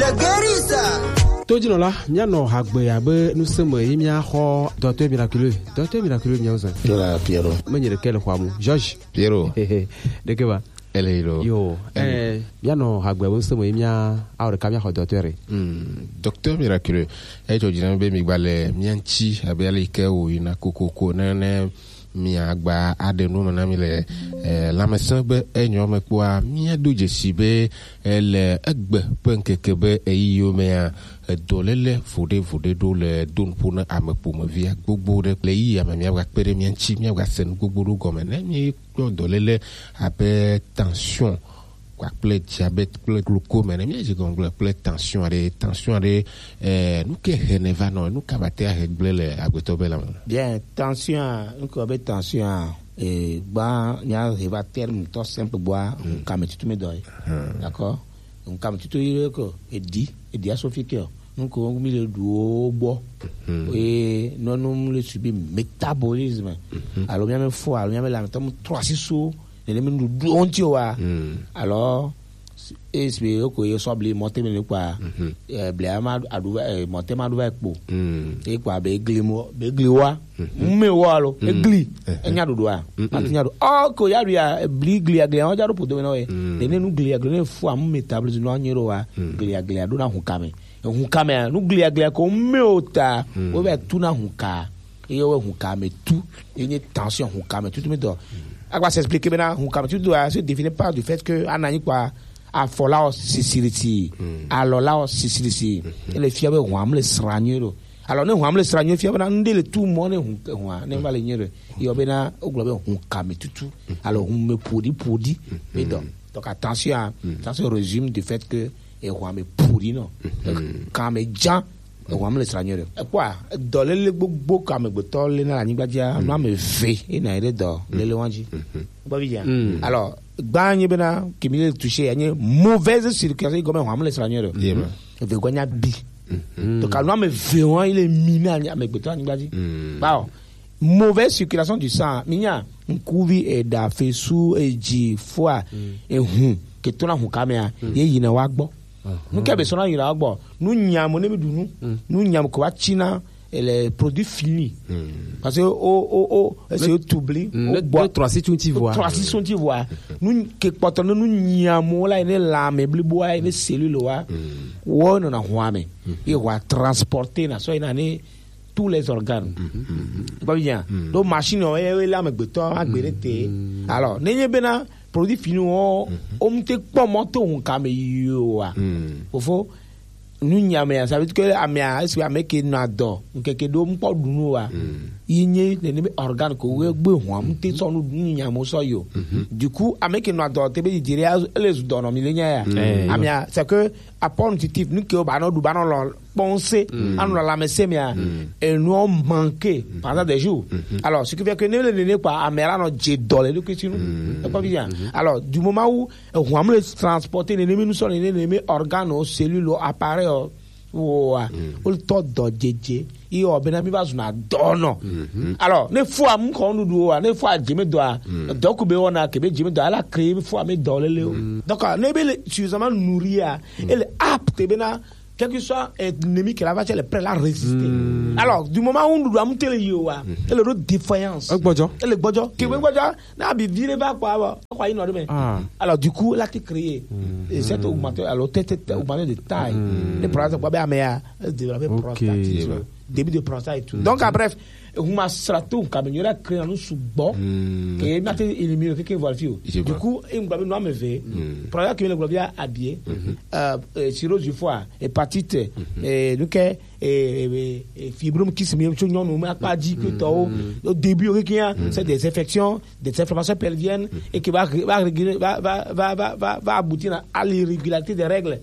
le guérisse. Tojino la miano hagbe abe nuseme yimia ho docteur miraculeux nyoza Yola Piero menyere kele kwamu George Piero de ke ba Eleiro yo miano hagbe nuseme yimia awre kamia ho docteur miraculeux eto jina be mi gbale mianchi abe ale ke o ina kokoko nene mi agba adenu na mi le la mesin be enyo me kwa mi adoje sibe ele egbe penkeke be eyo me a dolele fode do le don pona amepo me via gbogbo de le yi am mi agba pere mi anchi mi agba sen gbogbo do gome ne mi dolele abe tension quoi ple diabète ple glaucome ne mi je gongle ple tension de nous ke reneva no nous ka bater regle le agbeto bela bien tension nous ko be tension ba nya riva terme to simple bois comme tu me doy d'accord donc comme tu te ko edi asofike nous ko mi le do bo et non nous le subit métabolisme alors bien me fo alors bien me la tom 3 sous ne me du onti wa alors espérer que yo sobre monter me quoi blama aduva monter ma aduva expo e kwa be gliwa me walo egli enya dodoa atinya do ko ya ria gli on ja do podo no e ne nu gli ne fu am metabolisme no anyero wa gli do na hukame nu gli ko me ota o be tu na huka e yo hukame tu e tension hukame tu me do à quoi s'expliquer maintenant hukame tu dois se définir par du fait que anani quoi a fola sicility alors là sicility le fiabe wam le sranyo alors ne wam le sranyo fiabe na ndele tout monde ne va le nyere yo be na oglobe hukame tutu alors on me podi et donc attention ça se résume du fait que et wam podi non quand me jan wam le sranyo quoi dolele gbogbo kam gbeto le na ni gbajia no me ve ina ire do le wanji ba bien alors gbanye bena kimi touché anye mauvaise circulation comme wam le sranyo ve gonya bi donc quand me ve il est miné anya me gbeto ni gbaji ba mauvaise circulation du sang minya nkuvi e da fesu eji foa ehun ke to na hu kamea ye yina wa gbo nous kebe sona yina wa gbo nous nyam ne medunu nous nyam ko wa china les produits finis parce que c'est t'oublie bois 3 6 tu vois nous que pourtant nous nyam la ene la meuble bois ene cellule wa wona na hwame et wa transporter na so ina ne tous les organes pas bien donc machine la me gbeto agberete alors nenye bena produit fini o mte po moto un kame yo wa ofo nu nyame ça veut dire que amia est ameke na do nkeke do mpo dunu wa yinye ne organe ko we gbe ho amte so nu nyame so yo du coup ameke na do te be dire les dono milenya ya amia c'est que apport nutritif nous que ba no du ba no lo penser anu la mesemia et nous manqué pendant des jours alors ce qui fait que ne pas amela no je dole que tu nous pas bien alors du moment où on va le transporter ne nous sont les organes cellules appareils o to do jeje i obena mi ba zuna dono alors ne fo am ko nu do ne fo ajime do a do ku be wona ke be jime do ala créer fo am do lele donc ne be suffisamment nourri a elle apte bena quel que soit l'ennemi qui la va, elle est prête à résister. Alors, du moment où nous doit monter le yoa, elle est de défaillance. Elle est bodjo. Qui veut bodjo? N'a pas viré pas quoi. Quoi il n'aurait pas. Alors, du coup, là, tu crées. Et cette augmentation, alors, tête augmentée de taille. Les prostate, quoi, ben, mais, développer prostate. Début de prostate et tout. Donc, bref, uma strato caminhora criando subo que n'a pas éliminé que voit fio du coup il m'a me ver pour que le globia habillé cirrhose du foie hépatite et donc fibrome qui se met sur nous m'a pas dit que au début c'est des infections des inflammations pelviennes et qui va aboutir à l'irrégularité des règles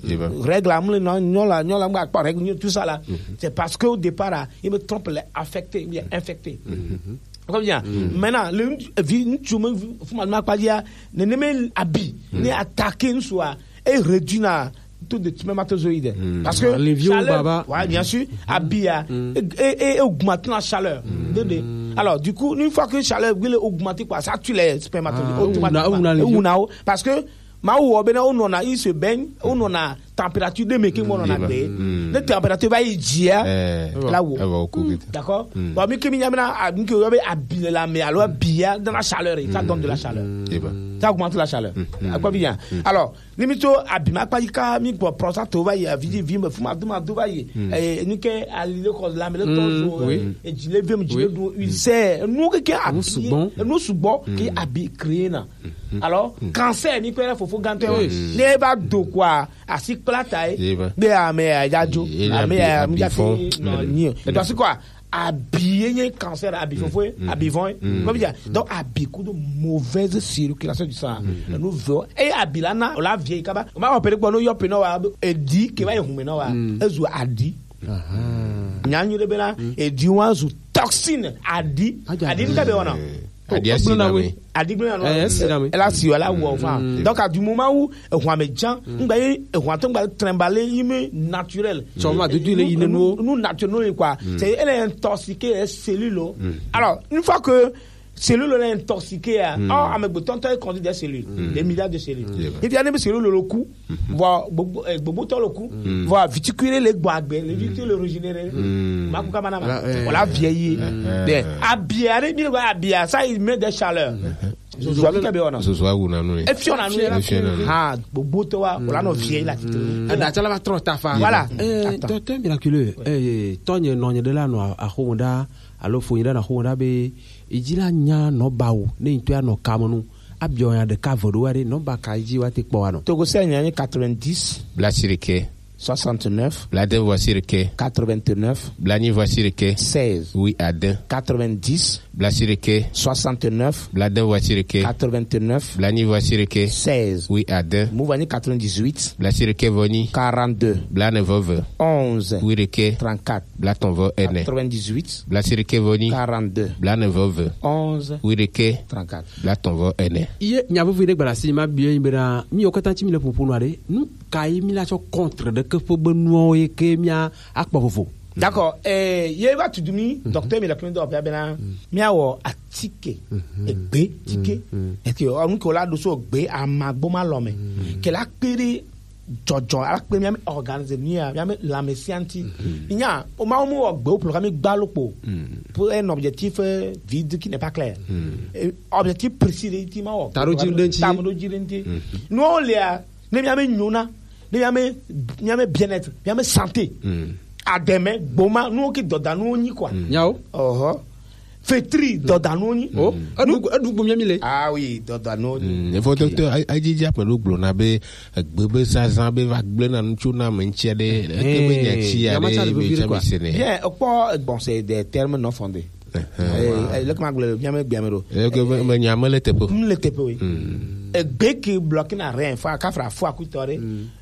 non tout ça là c'est parce que au départ il me trompe les affectés bien infecté. Comme bien. Maintenant, le tu me fais pas dire ne me habille, ne attaquer une soit et réduire na tout de spermatozoïdes parce que les vieux baba ouais bien sûr habille et augmente la chaleur. Alors du coup une fois que la chaleur augmente quoi ça tue les spermatozoïdes automatiquement parce que ma ou obena on a il se baigne on a température de me qui mon on a bé de température va y dia là où d'accord bon mais qui m'amena à que vous avez habillé la mais alors bien dans la chaleur ça donne de la chaleur ça augmente la chaleur à quoi bien alors limite abima pas ka mi pour ça to va y vidi vi me fuma duma do va y et ni que ali le cause la mais le temps et je le veux me dire il sait nous que nous subon qui habille créer na alors cancer ni pere fofo ganto ne ba do kwa asiklata be ame ajajo ame amjati no ni donc c'est quoi habiller cancer habiller fofo habiller comme dire donc habiller coup de mauvaise circulation du sang nous veut et habilana la vieille kaba on va opérer pour nous yo peno wa e di ke va ehume no wa ezu adi nyanyu de bela e di wan zu toxine adi ka be wona donc à du moment où naturel nous naturel quoi c'est elle est intoxiquée les cellules alors une fois que cellules est intoxiquée avec bouton conduit des cellules des milliards de cellules il vient de cellules le cou voir bobo le cou voir viticuler les boagbe les viticuler le régénérer makuka manama on l'a vieilli habillé ça il met des chaleurs ce soit où non et puis on a bobo toi on l'a no vieilli là na trop tafa voilà docteur miraculeux tonye nonye de la no ahonda alo foyira na honda be ijila nya no bawo ne ntua no kamunu abioya de kavodo wari no bakaji wati kpowano togo senya 90 blasirike 69 Bladin voici reke 89 Blani voici reke 16 oui Adin 90 Blasi reke 69 Bladin voici reke 89 Blani voici reke 16 oui Adin Mouvani 98 Blasi reke voni 42 Blane vove 11 oui reke 34 Blaton vo ene 98 Blasi reke voni 42 Blane vove 11 oui reke 34 Blaton vo ene iye nyabu vide gbara ma bien ibera mi okata mi le popo noire nu kai mi la so contre de que fo benuo e ke mia akpo fofo. D'accord. Ye va tu dumi docteur mi la clinique d'opéra bena mi awo atike egbe tike et que on ko la do so gbe amagboma lome que la pere jojo ala pe mi organiser ni mi la messianti nya o ma mu ogbe o programme gbalopo pour un objectif vide qui n'est pas clair objectif précis ti ma o taro jirenti nous on le ne mi ame nyona ne mi ame bien-être mi ame santé ademe boma nous qui dodanu ni quoi nyao fetri dodanu ni adu gbo mi le ah oui dodanu ni il faut docteur ajija pẹ̀lú glona be gbebe sazan be va gble na nchu na menche de ke be nyachi ya be chami sene bien bon c'est des termes non fondés le comment le bien biamero que me nyamele tepo oui egbe ki bloqué na rien fa ka fra fo akutore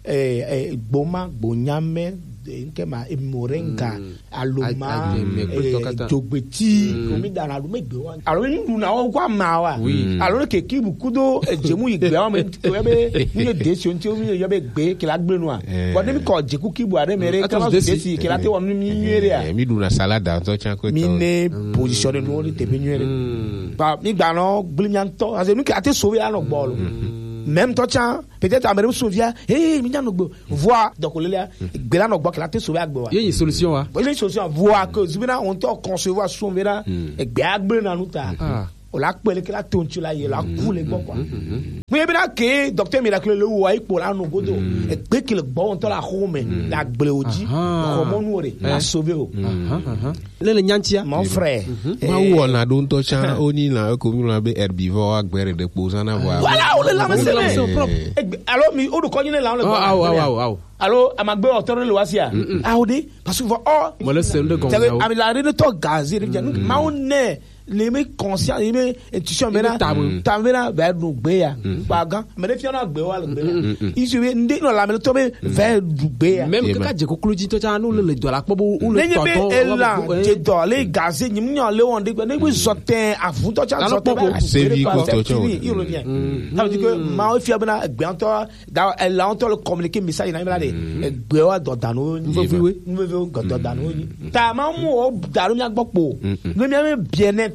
gboma gbonyame nkema emorenga aloma jogbeti komi dana lu megbe wa alors ni na o kwa ma wa alors ke ki bukudo ejemu igbe wa me be ni de si onti o mi yo be gbe ki la gbe nu a but dem ko jeku ki bu are mere ka ma de si ki la te won mi nyere a mi du na salada to chan ko to mi ne position no ni te be nyere ba mi gba no gblianto as nu ki ate so we ano gbolo même toi tiens peut-être à me souviens mi nya no gbo voir donc le gbe la no gbo ki la te so we agbo wa il y a une solution wa il y a une solution voir que zibina on te concevoir son vera gbe agbe na nuta o la pele ki la tonchu la ye la coule gbo quoi mais bi na ke docteur miracle le wo ipo la no godo gbe ki le gbo on to la home la gble oji ko mo ore la sauver o le nyantia mon frère ma wo na do to chan oni na ko mi na be herbivore agbere de po sana voir voilà on le la c'est propre alors mi o do ko yin la on le wow alors amagbe otoro le wasia audi parce que moi le c'est de gon avec la rede to gazi ma on ne les mecs conscients les mecs intuition mena tamena va do gbeya bagan me defia na gbe wa le isu ndi no la me to be va do gbeya même que ka je ko kloji to cha no le do la pobo o le to je do le gazi nyim nyo le won de gbe ne bi zotin avu to cha zotin ba sevi ko to cho il revient ça veut dire que ma o fia bena gbe anto da elle a anto le communiquer message na me la de gbe wa do dano ni we go do dano ni ta ma mu o daru nya gbopo no mi bien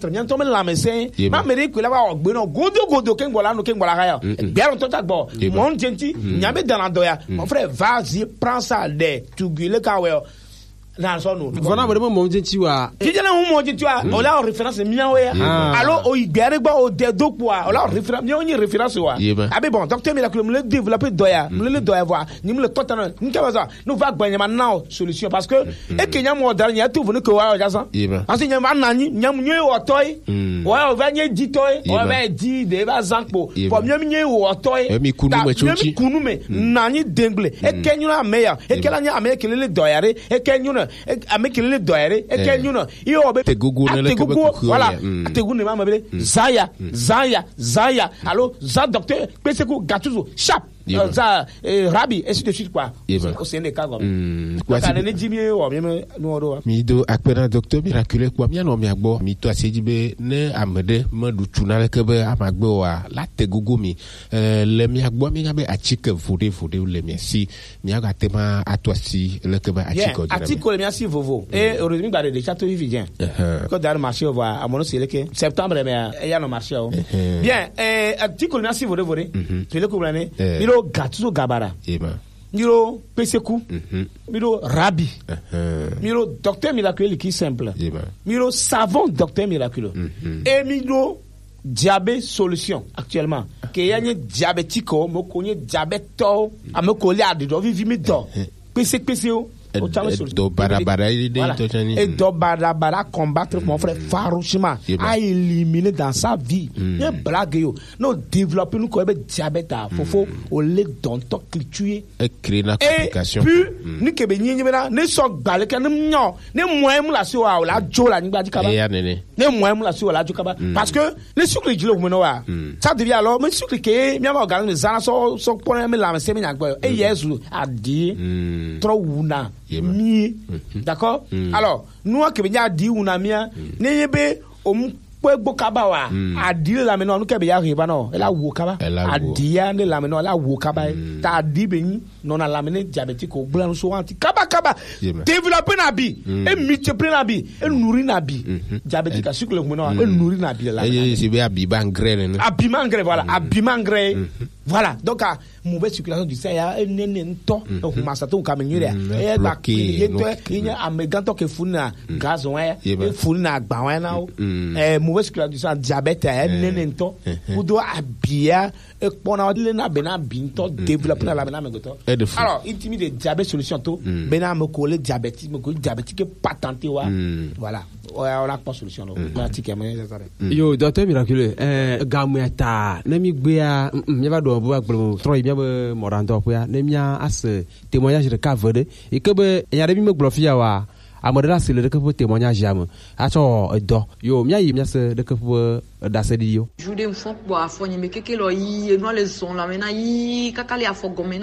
très bien to me la mesen ma me ko la ba ogbe no godo ken bola no ken bola ga ya bien on to ta gbo mon genti nyame dans la doya mon frère vas-y prends ça de tu gueule ka we na so no Vona vraiment mon genti wa Kijana mon genti wa o la référence miawe alors o igbere gba o de do po o la référence mi on référence wa abi bon docteur Miracle me le développer doya me le doya voir ni me le totana ni ka ça nous va gagner maintenant solution parce que e kenya mo dal nya tout venu que wa ja san parce que nyama nani nyam nyi o toy wa o va nyi di toy o va di de ba zanpo pour nyam nyi o toy mi kunu me nani dengle e kenyu na meya e kela nya ame kelele doyare e kenyu na ame kelele doyare e kenyu na i o be te gugu ne le voilà te gugu ne ma mabele zaya allo za docteur peseku gatuzo sharp za rabi ainsi de suite quoi au sein des cas comme quoi ne dimi o mi no do mi do akpena docteur Miracle kwa mi no mi agbo mi to asejibe ne amede madu tunale kebe amagbo wa la te gugu mi le mi agbo mi ngabe achike fode le mi si mi aga tema atosi le kebe achiko dira atiko le mi asi vovo et heureusement ba de château vivien ko dar marché va a mono c'est que septembre mais ya no marché bien atiko le mi asi vovo tu le comprendre miro gatuzo gabara miro peseku miro rabi miro docteur Miracle qui simple miro savon docteur Miracle et miro diabète solution actuellement que yanye diabético mo konye diabète a me coller à do vivi mi do peseko do barabara et do barabara combattre mon frère farouchement à éliminer dans sa vie une blague yo no développer nous ko be diabète fofo o le don to clituer et créer la complication et puis ni ke be nyi na ne so gbale ke ne nyo ne moem la so wa la jo la ngba dikaba ne moem la so la jo kaba parce que ne sucre jilo mo no wa ça devient alors me sucre ke mi ma organisme zana so pon me la se me nyagbo e yesu adi trop wuna mi d'accord alors nous que bien dit una mia ne be o mpo kaba wa adi la me no nu ke be ya riba no ela wo kaba adi ya ne la me no ela wo kaba ta adi be ni non na la me ne diabétique o blan so anti kaba développer na bi e multiplier na bi e nourrir na bi diabétique a sucre le mo no e nourrir na bi la e c'est bien abi mangre voilà abi mangre voilà donc mauvaise circulation du sang ya nene nto o masato kamenyure e ba ki nya ameganto ke funa gaz wa e funa agba wa na o mauvaise circulation du sang diabète e nene nto udo abia e pona le na bena binto développer na la bena megoto alors intimide diabète solution to bena me coller diabétique patenté wa voilà on a pas solution no pratiquement yo docteur Miracle gamuata na mi gbea mi va do bo agbo tro bi be morando poya na mi as témoignage de cavede et que be ya de mi me glofia wa amodela c'est le que témoignage jam acho do yo mi ayi mi as de que da sedi yo jude mfo bo afonye me keke lo yi no le son la mena yi kakale afogome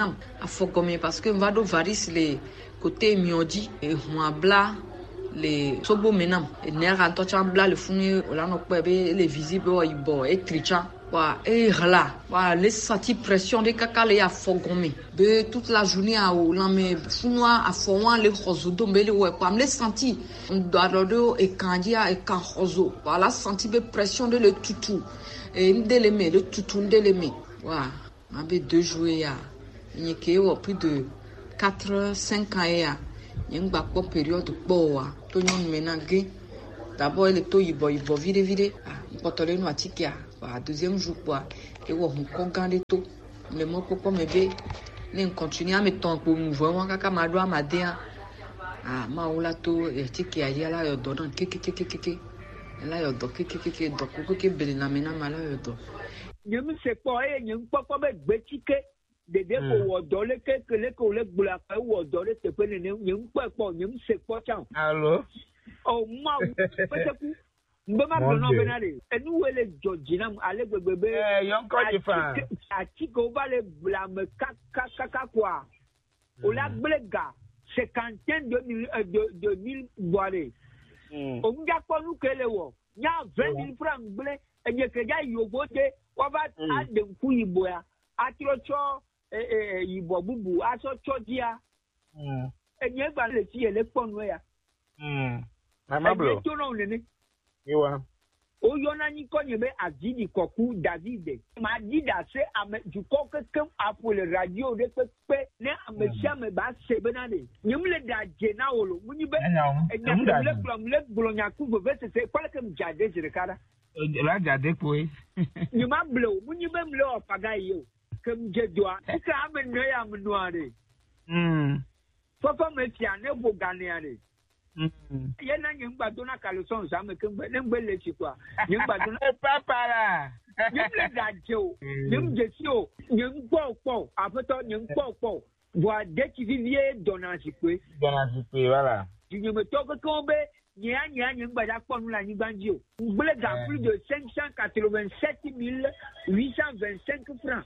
parce que va do varice les côté miodi et moi bla les sobo menam et nera tocha bla le funi la no pebe les visible o ibo et tricha wa et là wa les senti pression de kakale ya fogome de toute la journée à o la me funwa a fonwa le rozodo mbele we kwa me senti dodo et kandia et kan rozo voilà senti be pression de le tutu et ndeleme le tutu ndeleme wa ma be 2 jours ya nyeke o plus de 4-5 ans ya nyengba ko période boa to nyon menange d'abord le to ibo vide potole no atikia wa deuxième jour quoi et wo ko gande to le mo ko mebe ne continue à me ton pour mouvement kaka mado amadea ma ola to etikia ya la yo don keke la yo do keke do ko bele na mena mala yo do nyem se po nyem po be gbetike dede ko wo do le kekele ko le gbula ka wo do le te pe ne nyem po nyem se po chan allo o ma peteku mbema no benade enu wele jojina ale gbegbe yon ko di fa ati ko ba le bla me kaka kwa o la gblega 50 de 2000 boire o nga ko nu kele wo nya 20000 francs ble enye ke ja yogote wa ba ade ku ibo ya atirocho ibo bubu aso chodia enye gba le ti ele ponu ya mama blo to no nene iwa o yona ni ko nyebe Azidi Koku David ma dida se ame du ko kekem apo le radio de pe ne amesia me ba se benade nyimle da jena wolo munyibe le plan le bolonya ku be se kwale kem jade jirikara la jade poe nyima blo munyibe mle opaga yo kem jedwa ka ame no ya mnuare papa me tia ne bo ganeare yena nyimba dona kalson sa me kem ne mbele chikwa nyimba dona papa la nyimle da jo nyimjesio nyimpo afeto nyimpo voa deti vivie donansikwe voilà nyime toko kombe nya nyimba da ponu la nyimbanjio mbele ga plus de 587 825 francs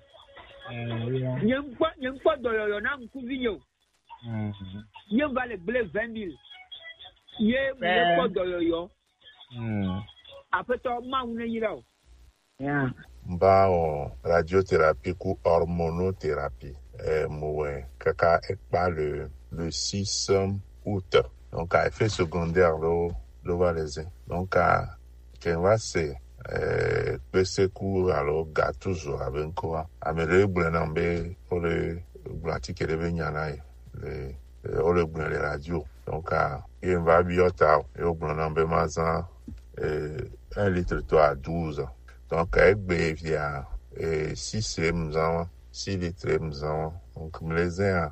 nyimpo doyoyo na nkuvinyo nyimba le blé 20 000 ye nyimpo doyoyo afeto ma une yira Mbao radiothérapie ou hormonothérapie moué kaka ekpa le 6 août donc à effet secondaire le valaisin donc à kenwa se pese ku alors ga toujours avec quoi amele blanambe pour le blatique de benyana le ole blan les radio donc à il va biota et au blanambe mazan 1 litre à 12 donc avec via 6 litres donc les uns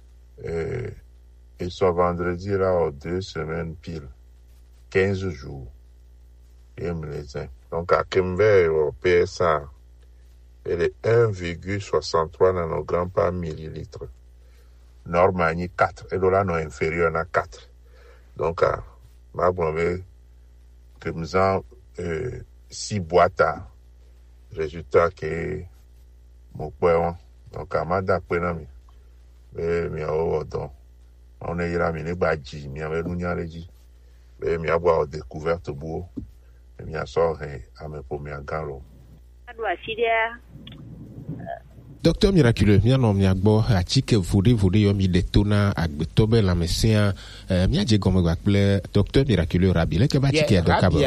et soit vendredi là 2 semaines pile 15 jours et les uns donc à Kembe au PSA elle est 1,63 nanogrammes par millilitre normalement 4 et là non inférieur à 4 donc à ma bonne que nous avons 6 boîtes à résultat que mon père donc à mada penami mi awo don on est là mi ne baji mi ave lunya leji mi abo découverte bo mi a soré à me pour mi agaro adwa sidia Docteur Miraculeux, mia no mia gbo atike vuri yo mi detona agbetobe la mesia mia je gomo gbaple Docteur Miraculeux Rabi le ke ba tike do kabo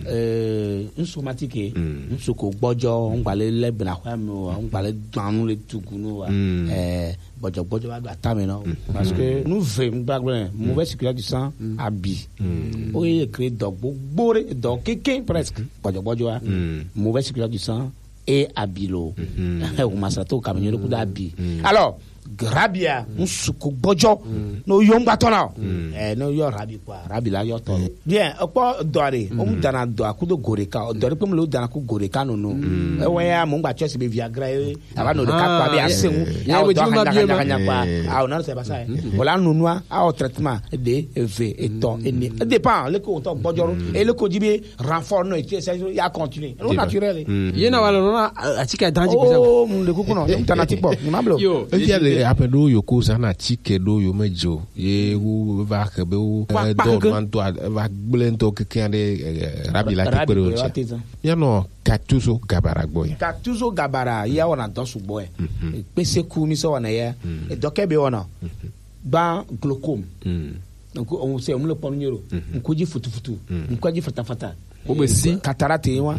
nsomatike nsoko gbojo ngbale lebna kwamo ngbale gbanu le tukunu wa bojo ba do atame no parce que nous vem bagble mauvaise circulation du sang abi o ye créer donc gbore donc keke presque bojo wa mauvaise circulation du sang et abilo o masato kamenyo ko da bi alors grabia nsuko bojo no yomba tona no yo rabi kwa rabi la yo to bien opo dore o mu dana do akudo goreka dore pem lo dana ku goreka no e we ya mo ngba chese be viagra e aba no de kappa be asewu ya o do hanya kwa a o na se basa e wala nunua a o traitement de v et ton eni dépend le ko to bojoro et le ko dibe renfort no e ya continue no naturel yena wala no atika danji bisa oh mo le kukuno dana tikbo ni mablo yo après do yo ko sana tike do yo mejo ye wu va ke be wu do man to va blento ke kende rabi la ke pero ya no katuzo gabara boy katuzo gabara ya wana dosu boy pese ku mi so wana ya e doke be wana ba glaucome donc on sait on le pon nyero nkuji futu nkuji fata obesi cataracte wa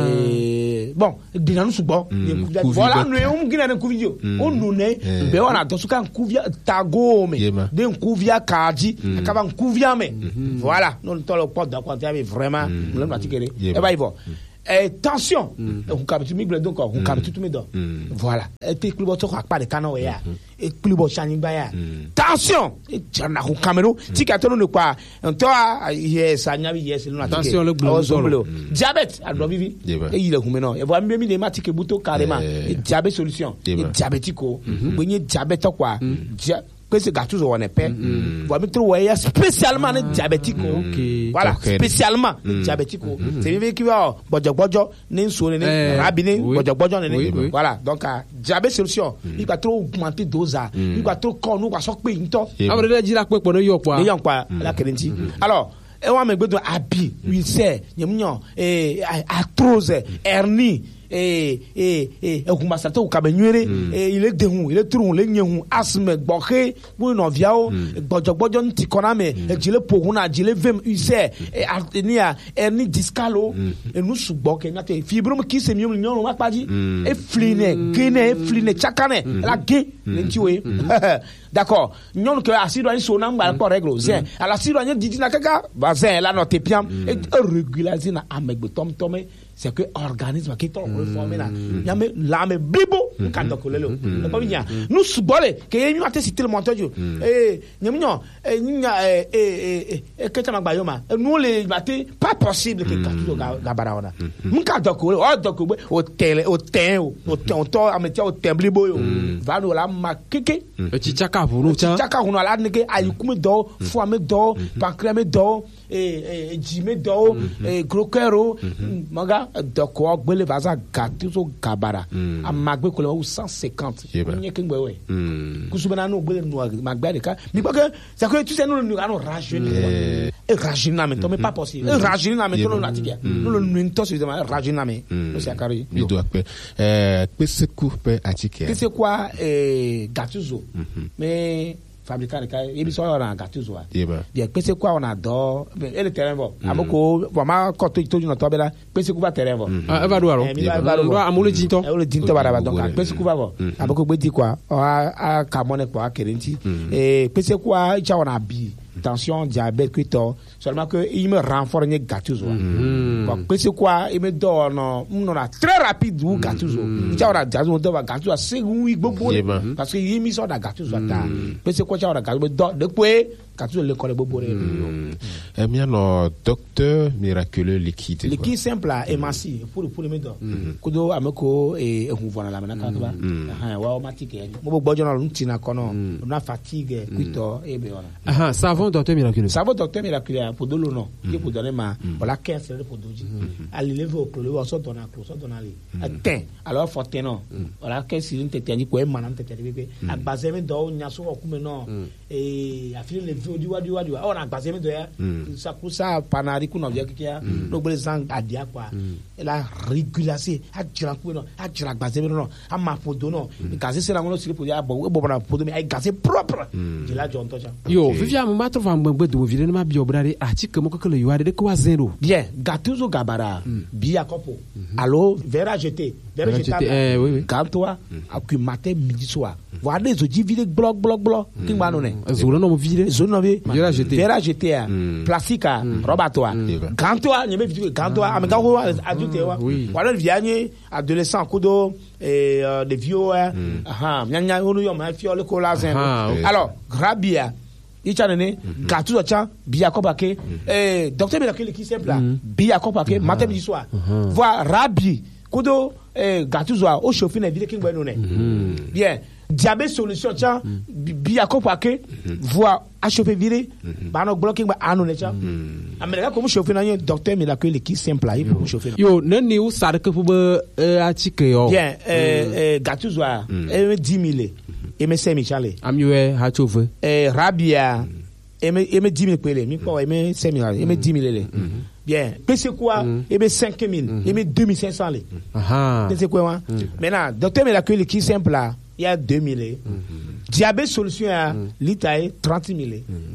bon dinanu subo voilà nous gina na kuvidio onu ne be wana to suka nkuvia tagome de nkuvia kaji akaba nkuvia me voilà non to le pot da kwanta vraiment le pratique e ba ivo tension on capte mi donc on capte tout me do voilà et club to ko pa de kana we ya et club chani ba ya tension et jana ko camero ti ka to no kwa to yes anya bi yes no attention le global diabète ado vivi e ile hume no e vo mi de matike buto carrément et diabète solution et diabético gbenye diabète quoi que ce gâteau on est paix va mettre ouais spécialement diabétique voilà spécialement diabétique c'est vivre qui va bojo ne so ne rabine bojo ne voilà donc diabète solution il va trop augmenter dose il va trop con nous va so pe nto après de dire pe po no yo kwa la kerenti alors e wa me gbedo abi we say nyemnyo arthrose hernie ehumasa to kabenyere il est dehu il est trou le nyehu asme gboke bu no viao gbojogbojo nti koname ejile pohuna ejile vem use enia eni discalo enu sugbo ke nyate fibrum ki se mium nyon wa paji e fline chakane la ge lentiwe d'accord nyon ke asido ani so na ngba ko règle zen ala asido ani didi na kaka ba zen la no tepiam e régulariser na amegbe tom tomé c'est que organisme qui tombe reformer là yame la me bibo kan to kolelo e ko nya nous subole ke yemi ate citer le montage nyamnyo nya que tama gba yoma nous les maté pas possible que katuzo gabara ona nka to ko o to ko o tele o ten o to ametia o temblibo yo va no la makeke chichaka hunu cha chichaka hunu ala neke ayikume do foame do pancréas do jime do grokero maga doko gbele vaza gatuzo gabara amagbe ko le 150 nye kengbe we kusubana no gbele no magbe de ka mi pa que c'est que tu sais nous nous rajeunir rajeunir mais mais pas possible rajeunir mais nous natikia nous nous to suffisamment rajeunir mais c'est carré il doit pese coupe atikia que c'est quoi gatuzo mais fabricant de cas et biso on a gatuzo bien pese quoi on adore et le terrain va amoko vraiment quand tu no to bela pese quoi terrain va va do amule jinto le jinto bara donc pese quoi va amoko gbe di quoi a carbone quoi kerenti et pese quoi cha on a bi tension diabète cuito seulement que il me renforce les gatuzo donc pese quoi il me donne on a très rapide ou gatuzo cha on a gatuzo gatuzo segui gbogbo parce que il mi so da gatuzo ta pese quoi cha on a gatuzo de quoi gatuzo le colle bobo eh bien no docteur miraculeux liquide simple là émassi pour le médecin kudo ameko et on voit la mena ka ba wa matique mo bojo na ntina kono na fatigue cuito e be ona savon docteur miraculeux pour de l'eau non qui pour donner ma voilà 15 c'est pour doji aller lever au clou so donna ali atin alors forte non voilà 15 c'est une tétanie ko e manam tétanie bébé a basé me do nya so ko me non et a fini le vieux wadi on a basé me do ya ça pour ça panari ku no via kia no bele sang adia quoi elle a régulé a jira ku no a jira basé me non a ma podo no gazé c'est la ngono sire pour ya bo na podo me ai gazé propre je la jonto ja yo vivia mo matro fa mbegbe do vire na ma bi obrare atike mo kokele yuade de ko zero bien gatuzo gabara bia kopo allo vera jeté oui quand toi aku matin midi soir voir des oji vide bloc ki ngba no ne zolo no mo vire zolo no vera jeté plastique roba toi quand toi nyeme vidéo quand toi amega ko adulte wa wala vianye adolescent kudo de vieux nyanya onu yo ma fiole ko la zen alors grabia ichanene gatuzo cha bia kopake docteur miracle qui simple là bia kopake matin midi soir voir rabi kudo gatuzo o chauffer na ville ki ngba no ne bien diabète solution cha bia kopake voir a chauffer viré ba no bloquer ngba anu ne cha amerika ko mu chauffer na docteur miracle qui simple là il faut chauffer yo nani u sar ke fu be atike yo bien gatuzo 10 000 eme semi chale amiwe ha chauffeur rabia eme 10 000 pele mi ko eme semi eme 10 000 le bien pese quoi eme 5 000 eme 2 500 le c'est quoi maintenant docteur miracle qui simple là il y a 2 000 diabète solution à l'italie 30 000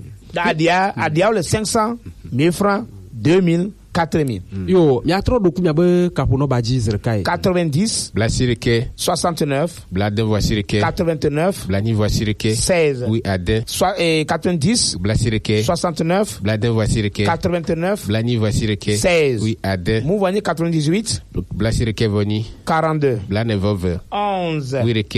adia le 500 1000 francs 2 000 4 000 yo mi atro do kumya be kapuno baji zerkai 90 blasirike 69 blade voisirike 89 blani voisirike 16 oui ade 90 blasirike 69 blade voisirike 89 blani voisirike 16 oui ade mou voyez 98 blasirike voni 42 blane vove 11 oui reke